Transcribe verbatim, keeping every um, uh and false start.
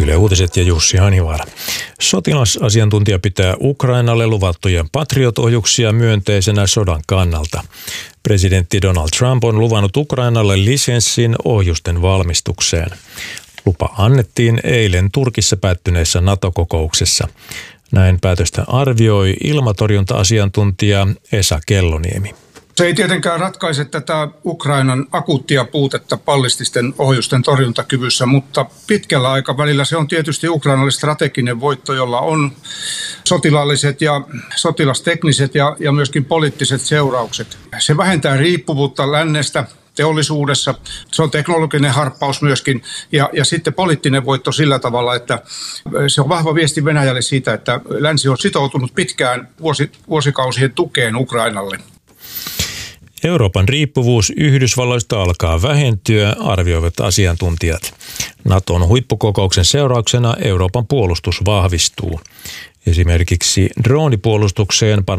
Yle Uutiset ja Jussi Hanivaara. Sotilasasiantuntija pitää Ukrainalle luvattuja Patriot-ohjuksia myönteisenä sodan kannalta. Presidentti Donald Trump on luvannut Ukrainalle lisenssin ohjusten valmistukseen. Lupa annettiin eilen Turkissa päättyneessä NATO-kokouksessa. Näin päätöstä arvioi ilmatorjunta-asiantuntija Esa Kelloniemi. Se ei tietenkään ratkaise tätä Ukrainan akuuttia puutetta ballististen ohjusten torjuntakyvyssä, mutta pitkällä aikavälillä se on tietysti Ukrainalle strateginen voitto, jolla on sotilaalliset ja sotilastekniset ja, ja myöskin poliittiset seuraukset. Se vähentää riippuvuutta lännestä teollisuudessa. Se on teknologinen harppaus myöskin ja, ja sitten poliittinen voitto sillä tavalla, että se on vahva viesti Venäjälle siitä, että länsi on sitoutunut pitkään vuosi, vuosikausien tukeen Ukrainalle. Euroopan riippuvuus Yhdysvalloista alkaa vähentyä, arvioivat asiantuntijat. Naton huippukokouksen seurauksena Euroopan puolustus vahvistuu. Esimerkiksi droonipuolustukseen